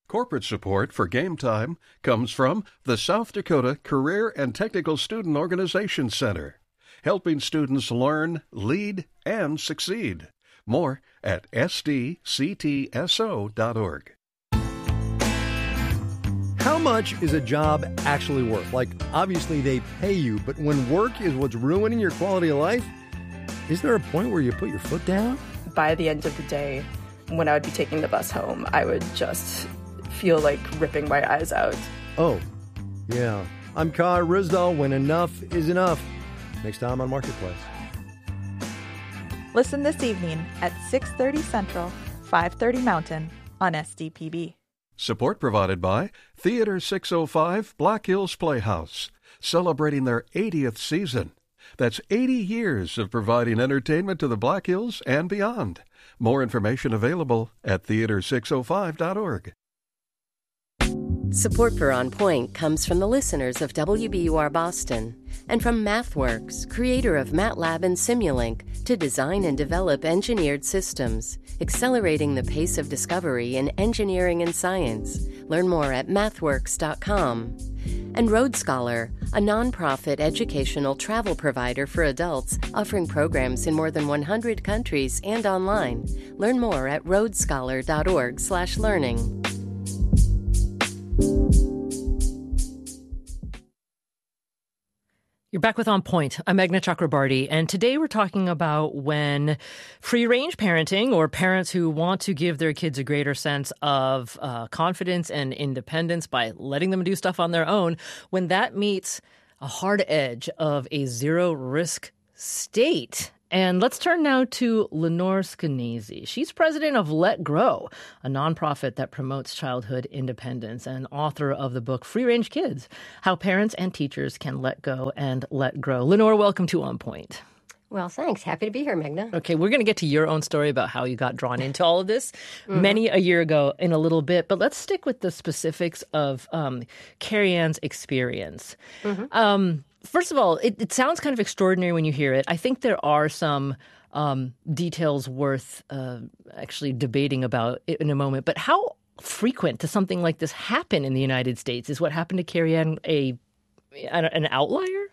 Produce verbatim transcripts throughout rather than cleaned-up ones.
Corporate support for Game Time comes from the South Dakota Career and Technical Student Organization Center, helping students learn, lead, and succeed. More at s d c t s o dot org. How much is a job actually worth? Like, obviously they pay you, but when work is what's ruining your quality of life, is there a point where you put your foot down? By the end of the day, when I would be taking the bus home, I would just feel like ripping my eyes out. Oh, yeah. I'm Kai Ryssdal when enough is enough. Next time on Marketplace. Listen this evening at six thirty Central, five thirty Mountain on S D P B. Support provided by Theater six oh five Black Hills Playhouse, celebrating their eightieth season. That's eighty years of providing entertainment to the Black Hills and beyond. More information available at theater six oh five dot org. Support for On Point comes from the listeners of W B U R Boston and from MathWorks, creator of MATLAB and Simulink, to design and develop engineered systems, accelerating the pace of discovery in engineering and science. Learn more at mathworks dot com. And Road Scholar, a nonprofit educational travel provider for adults offering programs in more than one hundred countries and online. Learn more at road scholar dot org slash learning. You're back with On Point. I'm Meghna Chakrabarty, and today we're talking about when free-range parenting, or parents who want to give their kids a greater sense of uh, confidence and independence by letting them do stuff on their own, when that meets a hard edge of a zero-risk state. And let's turn now to Lenore Skenazy. She's president of Let Grow, a nonprofit that promotes childhood independence, and author of the book Free Range Kids, How Parents and Teachers Can Let Go and Let Grow. Lenore, welcome to On Point. Well, thanks. Happy to be here, Meghna. Okay, we're going to get to your own story about how you got drawn into all of this mm-hmm. many a year ago in a little bit, but let's stick with the specifics of um, Carrie Ann's experience. Mm-hmm. Um First of all, it, it sounds kind of extraordinary when you hear it. I think there are some um, details worth uh, actually debating about in a moment. But how frequent does something like this happen in the United States? Is what happened to Carrie Ann a, an outlier?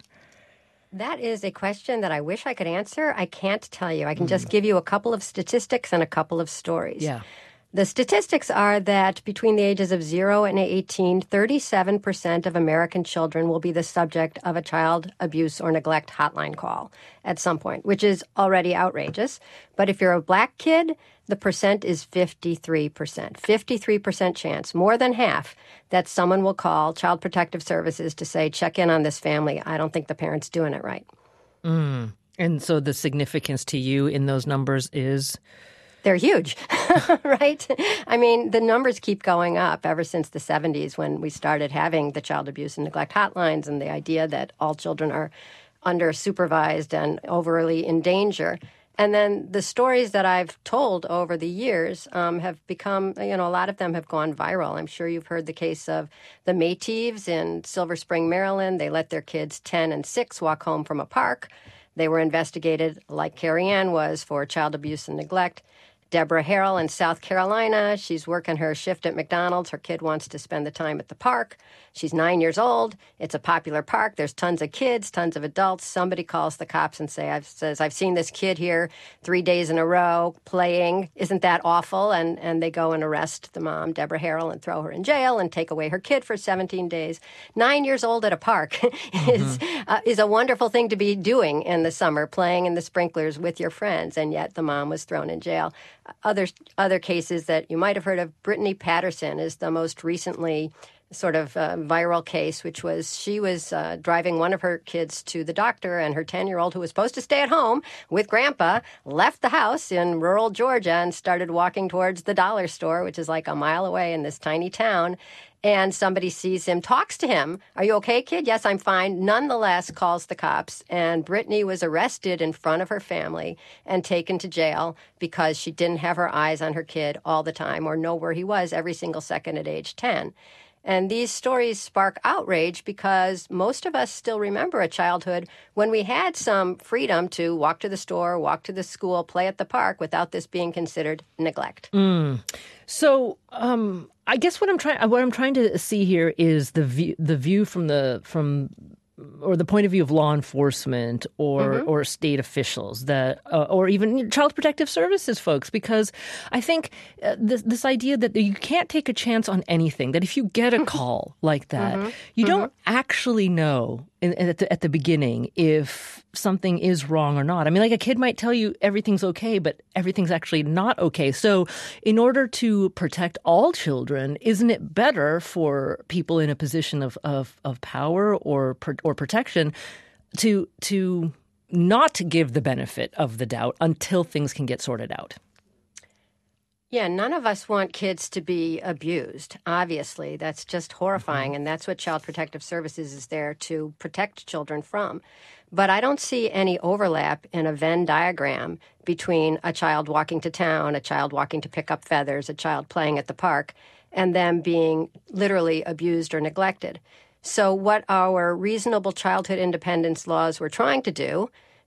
That is a question that I wish I could answer. I can't tell you. I can mm. just give you a couple of statistics and a couple of stories. Yeah. The statistics are that between the ages of zero and eighteen, thirty-seven percent of American children will be the subject of a child abuse or neglect hotline call at some point, which is already outrageous. But if you're a black kid, the percent is fifty-three percent. fifty-three percent chance, more than half, that someone will call Child Protective Services to say, check in on this family. I don't think the parent's doing it right. Mm. And so the significance to you in those numbers is? They're huge, right? I mean, the numbers keep going up ever since the seventies when we started having the child abuse and neglect hotlines and the idea that all children are under supervised and overly in danger. And then the stories that I've told over the years um, have become, you know, a lot of them have gone viral. I'm sure you've heard the case of the Mayteves in Silver Spring, Maryland. They let their kids ten and six walk home from a park. They were investigated, like Carrie Ann was, for child abuse and neglect. Deborah Harrell in South Carolina, she's working her shift at McDonald's. Her kid wants to spend the time at the park. She's nine years old. It's a popular park. There's tons of kids, tons of adults. Somebody calls the cops and say, I've, says, I've seen this kid here three days in a row playing. Isn't that awful? And, and they go and arrest the mom, Deborah Harrell, and throw her in jail and take away her kid for seventeen days. Nine years old at a park is, mm-hmm. uh, is a wonderful thing to be doing in the summer, playing in the sprinklers with your friends. And yet the mom was thrown in jail. Other other cases that you might have heard of, Brittany Patterson is the most recently sort of uh, viral case, which was she was uh, driving one of her kids to the doctor, and her ten-year-old, who was supposed to stay at home with grandpa, left the house in rural Georgia and started walking towards the dollar store, which is like a mile away in this tiny town. And somebody sees him, talks to him. Are you okay, kid? Yes, I'm fine. Nonetheless, calls the cops. And Brittany was arrested in front of her family and taken to jail because she didn't have her eyes on her kid all the time or know where he was every single second at age ten. And these stories spark outrage because most of us still remember a childhood when we had some freedom to walk to the store, walk to the school, play at the park without this being considered neglect. Mm. So um, I guess what I'm trying what I'm trying to see here is the view the view from the from or the point of view of law enforcement or mm-hmm. or state officials that uh, or even child protective services folks, because I think uh, this this idea that you can't take a chance on anything, that if you get a call like that, mm-hmm. you mm-hmm. don't actually know in, at the, at the beginning if something is wrong or not. I mean, like a kid might tell you everything's okay, but everything's actually not okay. So in order to protect all children, isn't it better for people in a position of, of, of power or or protection to to not give the benefit of the doubt until things can get sorted out? Yeah, none of us want kids to be abused. Obviously, that's just horrifying, mm-hmm. and that's what Child Protective Services is there to protect children from. But I don't see any overlap in a Venn diagram between a child walking to town, a child walking to pick up feathers, a child playing at the park, and them being literally abused or neglected. So what our reasonable childhood independence laws were trying to do,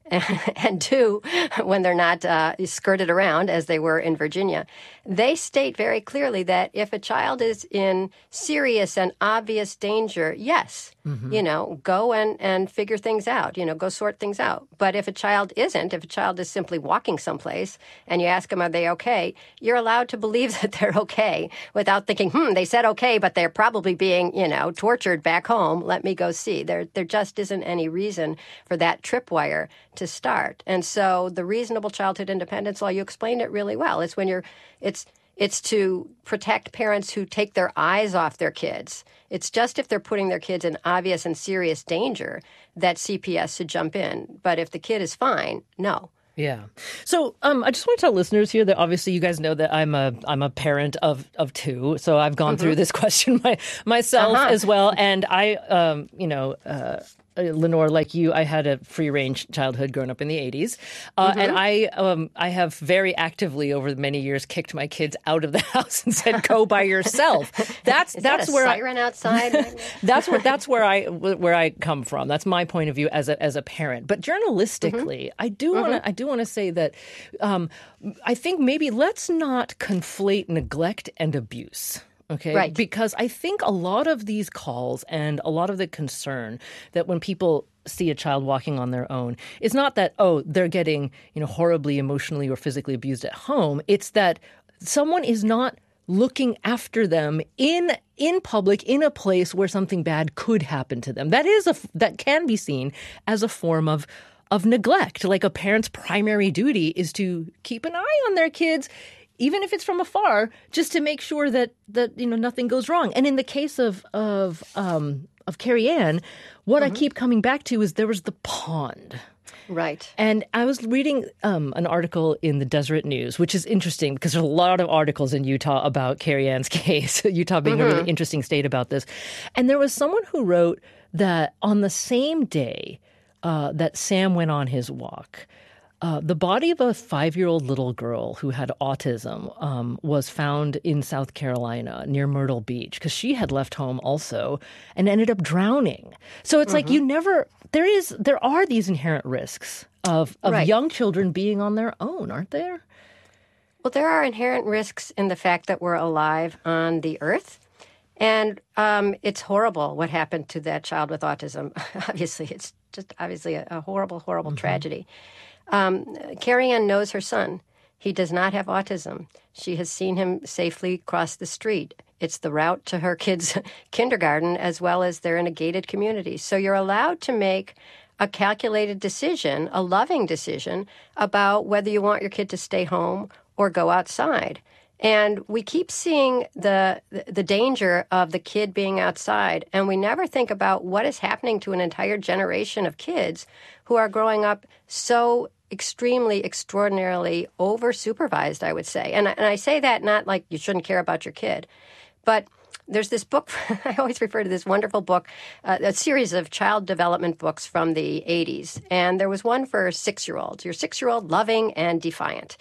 and do when they're not uh, skirted around as they were in Virginia, they state very clearly that if a child is in serious and obvious danger, yes, mm-hmm. you know, go and, and figure things out, you know, go sort things out. But if a child isn't, if a child is simply walking someplace and you ask them, are they okay, you're allowed to believe that they're okay without thinking, hmm, they said okay, but they're probably being, you know, tortured back home. Let me go see. There, there just isn't any reason for that tripwire to start. And so the reasonable childhood independence law, you explained it really well. It's when you're, it's, it's to protect parents who take their eyes off their kids. It's just if they're putting their kids in obvious and serious danger that C P S should jump in. But if the kid is fine, no. Yeah. So um, I just want to tell listeners here that obviously you guys know that I'm a I'm a parent of, of two. So I've gone mm-hmm. through this question my, myself uh-huh. as well. And I, um, you know, uh, Lenore, like you, I had a free-range childhood growing up in the eighties. Uh, mm-hmm. And I um, I have very actively over many years kicked my kids out of the house and said, go by yourself. That's Is that's that a where siren I, outside. that's where that's where I where I come from. That's my point of view as a as a parent. But journalistically, mm-hmm. I do want to mm-hmm. I do want to say that um, I think maybe let's not conflate neglect and abuse. Okay, right. Because I think a lot of these calls and a lot of the concern that when people see a child walking on their own is not that, oh, they're getting, you know, horribly emotionally or physically abused at home. It's that someone is not looking after them in in public in a place where something bad could happen to them. That is a that can be seen as a form of of neglect. Like a parent's primary duty is to keep an eye on their kids, even if it's from afar, just to make sure that, that you know, nothing goes wrong. And in the case of of um, of Carrie Ann, what mm-hmm. I keep coming back to is there was the pond. Right. And I was reading um, an article in the Deseret News, which is interesting because there's a lot of articles in Utah about Carrie Ann's case, Utah being mm-hmm. a really interesting state about this. And there was someone who wrote that on the same day uh, that Sam went on his walk, Uh, the body of a five-year-old little girl who had autism um, was found in South Carolina near Myrtle Beach because she had left home also and ended up drowning. So it's mm-hmm. like you never there is there are these inherent risks of, of right. young children being on their own, aren't there? Well, there are inherent risks in the fact that we're alive on the earth. And um, it's horrible what happened to that child with autism. Obviously, it's just obviously a, a horrible, horrible mm-hmm. tragedy. Um, Carrie Ann knows her son. He does not have autism. She has seen him safely cross the street. It's the route to her kids' kindergarten, as well as they're in a gated community. So you're allowed to make a calculated decision, a loving decision, about whether you want your kid to stay home or go outside. And we keep seeing the the danger of the kid being outside, and we never think about what is happening to an entire generation of kids who are growing up so extremely, extraordinarily over-supervised, I would say. And I, and I say that not like you shouldn't care about your kid, but there's this book, I always refer to this wonderful book, uh, a series of child development books from the eighties. And there was one for six-year-olds. Your six-year-old, loving and defiant.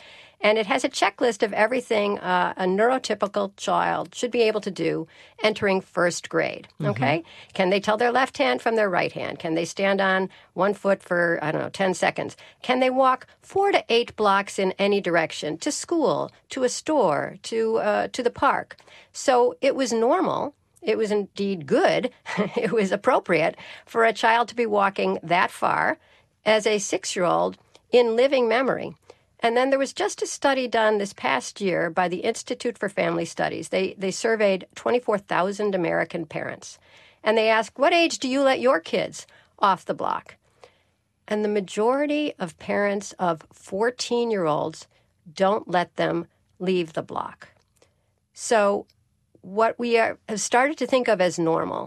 And it has a checklist of everything uh, a neurotypical child should be able to do entering first grade, okay? Mm-hmm. Can they tell their left hand from their right hand? Can they stand on one foot for, I don't know, ten seconds? Can they walk four to eight blocks in any direction, to school, to a store, to uh, to the park? So it was normal. It was indeed good. It was appropriate for a child to be walking that far as a six-year-old in living memory. And then there was just a study done this past year by the Institute for Family Studies. They they surveyed twenty-four thousand American parents. And they asked, what age do you let your kids off the block? And the majority of parents of fourteen-year-olds don't let them leave the block. So what we are, have started to think of as normal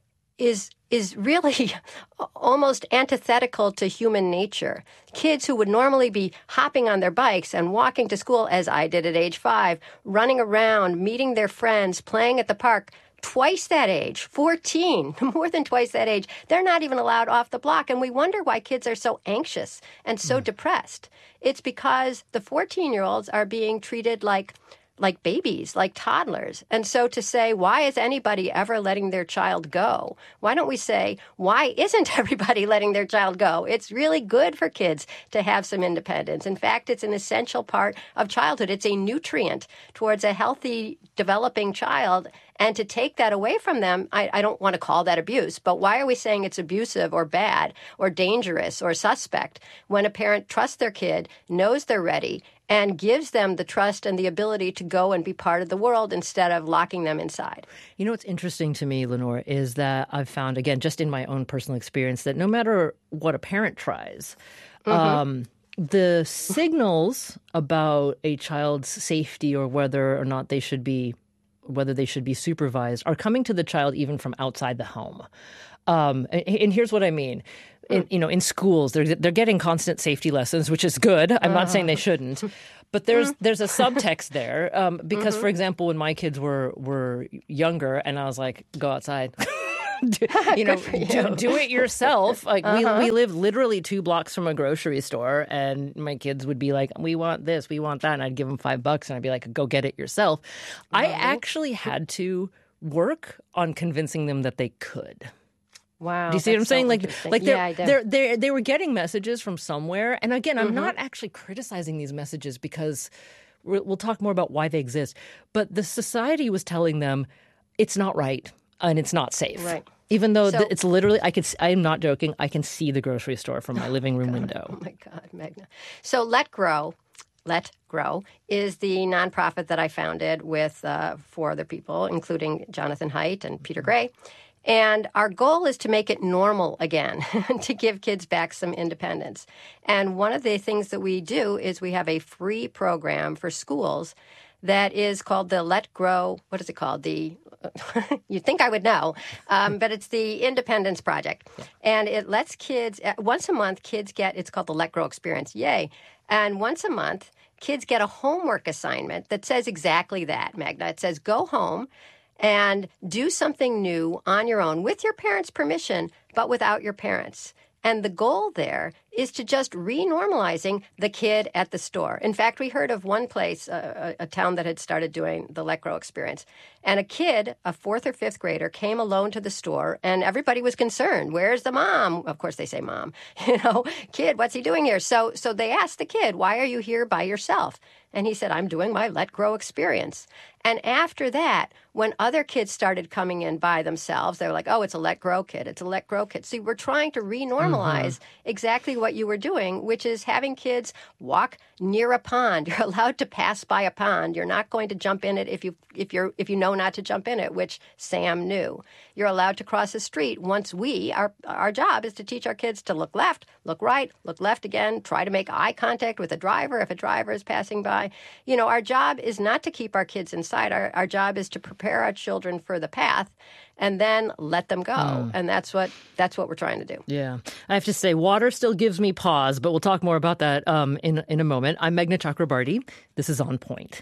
is is really almost antithetical to human nature. Kids who would normally be hopping on their bikes and walking to school, as I did at age five, running around, meeting their friends, playing at the park, twice that age, fourteen, more than twice that age, they're not even allowed off the block. And we wonder why kids are so anxious and so mm. depressed. It's because the fourteen-year-olds are being treated like like babies, like toddlers. And so to say, why is anybody ever letting their child go? Why don't we say, why isn't everybody letting their child go? It's really good for kids to have some independence. In fact, it's an essential part of childhood. It's a nutrient towards a healthy, developing child. And to take that away from them, I, I don't want to call that abuse, but why are we saying it's abusive or bad or dangerous or suspect when a parent trusts their kid, knows they're ready, and gives them the trust and the ability to go and be part of the world instead of locking them inside? You know what's interesting to me, Lenore, is that I've found, again, just in my own personal experience, that no matter what a parent tries, mm-hmm. um, the signals about a child's safety or whether or not they should be whether they should be supervised are coming to the child even from outside the home. Um, and, and here's what I mean. In, you know, in schools, they're they're getting constant safety lessons, which is good. I'm uh. not saying they shouldn't, but there's there's a subtext there um, because, mm-hmm. for example, when my kids were were younger, and I was like, go outside. do, you know, you. Do, do it yourself. Like uh-huh. we we live literally two blocks from a grocery store, and my kids would be like, "We want this, we want that," and I'd give them five bucks, and I'd be like, "Go get it yourself." Uh-huh. I actually had to work on convincing them that they could. Wow. Do you see what I'm so saying? Like, like yeah, they're, they're, they were getting messages from somewhere. And again, I'm mm-hmm. not actually criticizing these messages because we'll talk more about why they exist. But the society was telling them it's not right and it's not safe. Right. Even though so, th- it's literally, I could, I'm not joking, I can see the grocery store from my living room God, window. Oh, my God, Magna. So Let Grow. Let Grow is the nonprofit that I founded with uh, four other people, including Jonathan Haidt and Peter Gray. And our goal is to make it normal again, to give kids back some independence. And one of the things that we do is we have a free program for schools that is called the Let Grow, what is it called? The, you'd think I would know, um, but it's the Independence Project. And it lets kids, once a month, kids get, it's called the Let Grow Experience, yay. And once a month, kids get a homework assignment that says exactly that, Magna. It says, go home and do something new on your own with your parents' permission, but without your parents. And the goal there is to just re-normalizing the kid at the store. In fact, we heard of one place, uh, a, a town that had started doing the Let Grow experience. And a kid, a fourth or fifth grader, came alone to the store, and everybody was concerned. Where's the mom? Of course, they say mom. You know, kid, what's he doing here? So, so they asked the kid, why are you here by yourself? And he said, I'm doing my Let Grow experience. And after that, when other kids started coming in by themselves, they were like, oh, it's a Let Grow kid. It's a Let Grow kid. See, we're trying to re-normalize mm-hmm. exactly what you were doing, which is having kids walk near a pond. You're allowed to pass by a pond. You're not going to jump in it if you if you're if you know not to jump in it, which Sam knew. You're allowed to cross the street. Once we, our our job is to teach our kids to look left, look right, look left again, try to make eye contact with a driver if a driver is passing by. You know, our job is not to keep our kids inside. Our our job is to prepare our children for the path and then let them go. Mm. And that's what that's what we're trying to do. Yeah. I have to say, water still gives me pause, but we'll talk more about that um, in, in a moment. I'm Meghna Chakrabarty. This is On Point.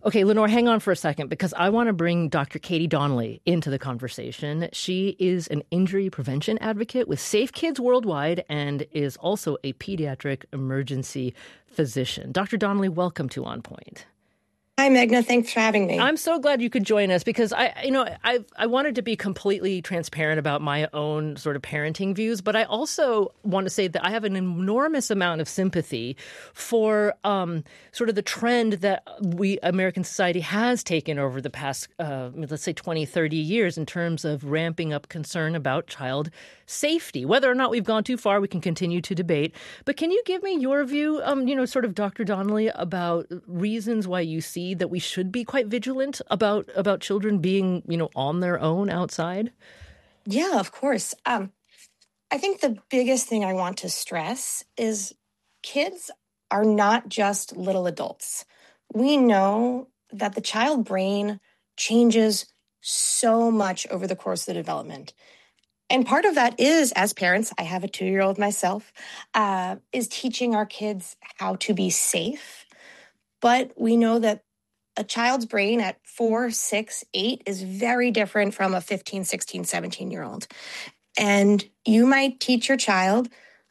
Okay, Lenore, hang on for a second because I want to bring Doctor Katie Donnelly into the conversation. She is an injury prevention advocate with Safe Kids Worldwide and is also a pediatric emergency physician. Doctor Donnelly, welcome to On Point. Hi, Meghna. Thanks for having me. I'm so glad you could join us because I, you know, I I wanted to be completely transparent about my own sort of parenting views, but I also want to say that I have an enormous amount of sympathy for um, sort of the trend that we American society has taken over the past, uh, let's say, twenty, thirty years in terms of ramping up concern about child safety. Whether or not we've gone too far, we can continue to debate. But can you give me your view, um, you know, sort of Doctor Donnelly, about reasons why you see that we should be quite vigilant about about children being, you know, on their own outside? Yeah, of course. Um, I think the biggest thing I want to stress is kids are not just little adults. We know that the child brain changes so much over the course of the development. And part of that is, as parents, I have a two-year-old myself, uh, is teaching our kids how to be safe. But we know that a child's brain at four, six, eight is very different from a fifteen, sixteen, seventeen-year-old. And you might teach your child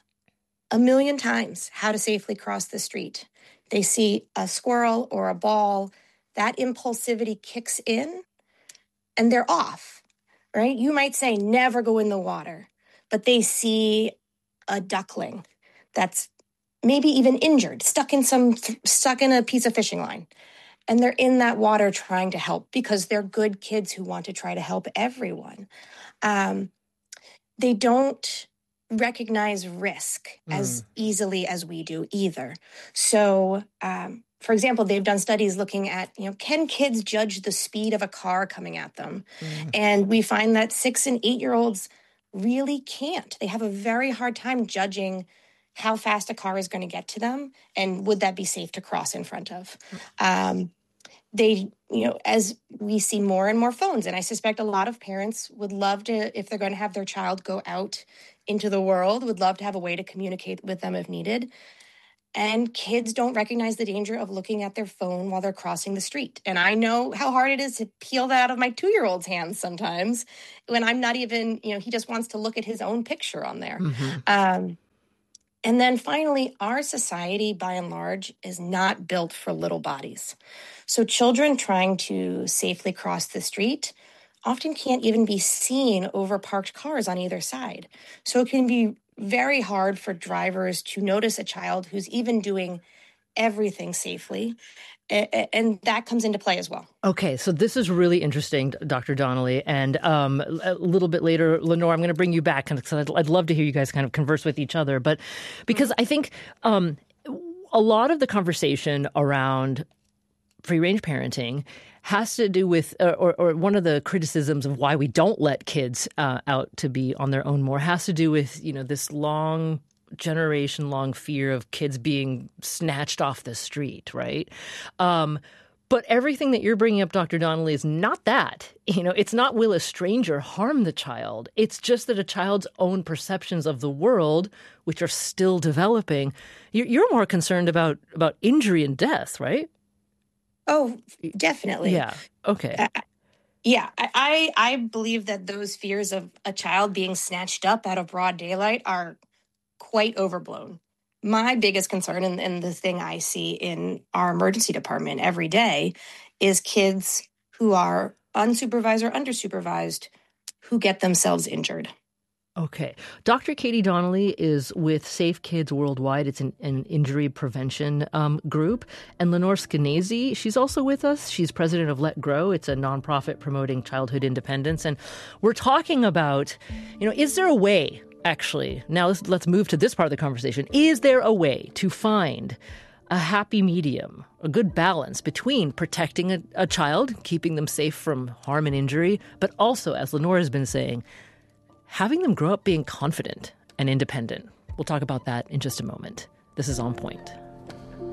a million times how to safely cross the street. They see a squirrel or a ball, that impulsivity kicks in, and they're off. Right? You might say, never go in the water, but they see a duckling that's maybe even injured, stuck in some, stuck in a piece of fishing line. And they're in that water trying to help because they're good kids who want to try to help everyone. Um, they don't recognize risk mm. as easily as we do either. So, um, for example, they've done studies looking at, you know, can kids judge the speed of a car coming at them? Mm. And we find that six and eight-year-olds really can't. They have a very hard time judging how fast a car is going to get to them and would that be safe to cross in front of. Um, they, you know, as we see more and more phones, and I suspect a lot of parents would love to, if they're going to have their child go out into the world, would love to have a way to communicate with them if needed. And kids don't recognize the danger of looking at their phone while they're crossing the street. And I know how hard it is to peel that out of my two-year-old's hands sometimes when I'm not even, you know, he just wants to look at his own picture on there. Mm-hmm. Um, and then finally, our society, by and large, is not built for little bodies. So children trying to safely cross the street often can't even be seen over parked cars on either side. So it can be very hard for drivers to notice a child who's even doing everything safely. And that comes into play as well. Okay, so this is really interesting, Doctor Donnelly. And um, a little bit later, Lenore, I'm going to bring you back because I'd, I'd love to hear you guys kind of converse with each other. But because I think um, a lot of the conversation around free-range parenting has to do with, uh, or, or one of the criticisms of why we don't let kids uh, out to be on their own more has to do with, you know, this long generation-long fear of kids being snatched off the street, right? Um, but everything that you're bringing up, Doctor Donnelly, is not that. You know, it's not will a stranger harm the child. It's just that a child's own perceptions of the world, which are still developing, you're, you're more concerned about about injury and death, right? Oh, definitely. Yeah. Okay. Uh, yeah, I, I believe that those fears of a child being snatched up out of broad daylight are quite overblown. My biggest concern, and, and the thing I see in our emergency department every day, is kids who are unsupervised or undersupervised who get themselves injured. Okay. Doctor Katie Donnelly is with Safe Kids Worldwide. It's an, an injury prevention um, group. And Lenore Skenazy, she's also with us. She's president of Let Grow. It's a nonprofit promoting childhood independence. And we're talking about, you know, is there a way, actually, now let's, let's move to this part of the conversation. Is there a way to find a happy medium, a good balance between protecting a, a child, keeping them safe from harm and injury, but also, as Lenore has been saying, having them grow up being confident and independent? We'll talk about that in just a moment. This is On Point.